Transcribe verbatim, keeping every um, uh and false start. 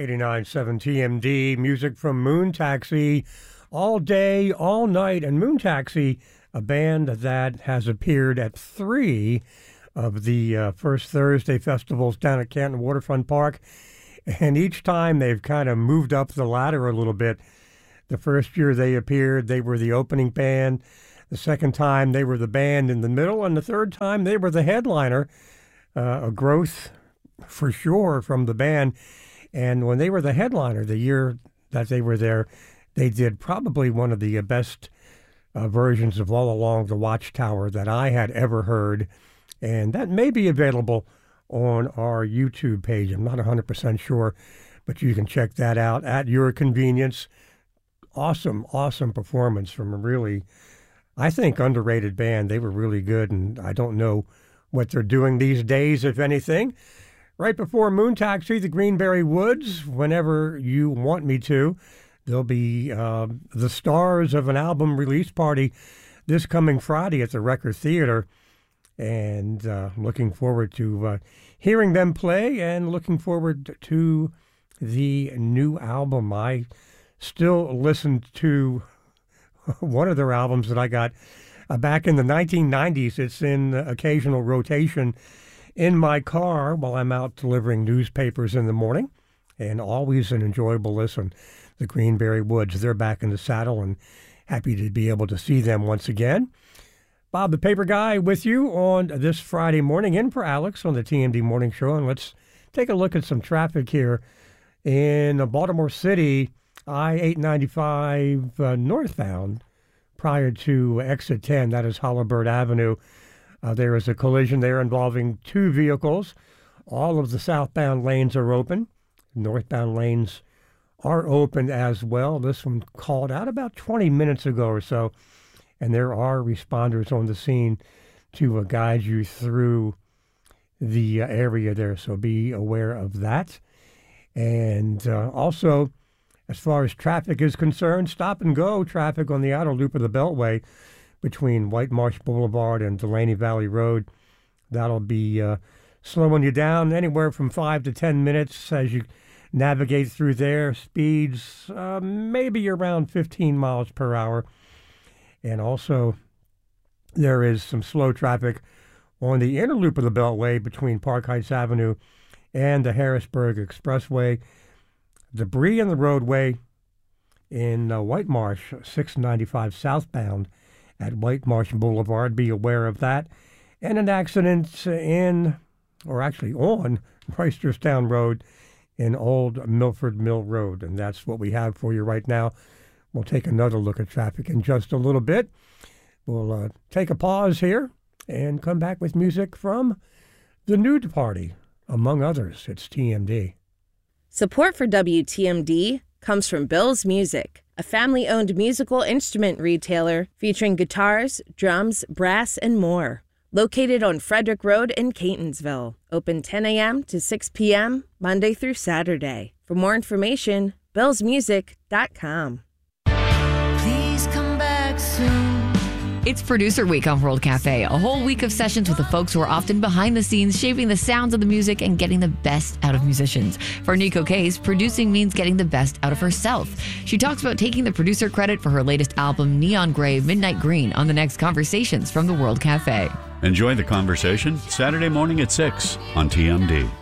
eighty-nine point seven T M D, music from Moon Taxi, all day, all night. And Moon Taxi, a band that has appeared at three of the uh, first Thursday festivals down at Canton Waterfront Park. And each time they've kind of moved up the ladder a little bit. The first year they appeared, they were the opening band. The second time, they were the band in the middle. And the third time, they were the headliner. Uh, a growth for sure from the band. And when they were the headliner, the year that they were there, they did probably one of the best uh, versions of All Along the Watchtower that I had ever heard. And that may be available on our YouTube page. I'm not one hundred percent sure, but you can check that out at your convenience. Awesome, awesome performance from a really, I think, underrated band. They were really good, and I don't know what they're doing these days, if anything. Right before Moon Taxi, the Greenberry Woods, whenever you want me to. There'll be uh, the stars of an album release party this coming Friday at the Record Theater. And uh, looking forward to uh, hearing them play and looking forward to the new album. I still listen to one of their albums that I got uh, back in the nineteen nineties. It's in occasional rotation in my car while I'm out delivering newspapers in the morning, and always an enjoyable listen. The Greenberry Woods, they're back in the saddle, and happy to be able to see them once again. Bob the Paper Guy with you on this Friday morning, in for Alex on the T M D Morning Show. And let's take a look at some traffic here in Baltimore City, I eight ninety-five uh, northbound prior to exit ten. That is Hollowbird Avenue. Uh, there is a collision there involving two vehicles. All of the southbound lanes are open. Northbound lanes are open as well. This one called out about twenty minutes ago or so. And there are responders on the scene to uh, guide you through the uh, area there. So be aware of that. And uh, also, as far as traffic is concerned, stop and go traffic on the outer loop of the Beltway between White Marsh Boulevard and Delaney Valley Road. That'll be uh, slowing you down anywhere from five to ten minutes as you navigate through there. Speeds uh, maybe around fifteen miles per hour. And also, there is some slow traffic on the inner loop of the Beltway between Park Heights Avenue and the Harrisburg Expressway. Debris in the roadway in uh, White Marsh, six ninety-five southbound at White Marsh Boulevard. Be aware of that. And an accident in, or actually on, Reisterstown Road in Old Milford Mill Road. And that's what we have for you right now. We'll take another look at traffic in just a little bit. We'll uh, take a pause here and come back with music from the Nude Party, among others. It's T M D. Support for W T M D comes from Bill's Music, a family-owned musical instrument retailer featuring guitars, drums, brass, and more. Located on Frederick Road in Catonsville. Open ten a.m. to six p.m., Monday through Saturday. For more information, bills music dot com. It's Producer Week on World Cafe, a whole week of sessions with the folks who are often behind the scenes, shaping the sounds of the music and getting the best out of musicians. For Nico Case, producing means getting the best out of herself. She talks about taking the producer credit for her latest album, Neon Gray, Midnight Green, on the next Conversations from the World Cafe. Enjoy the conversation Saturday morning at six on T M D.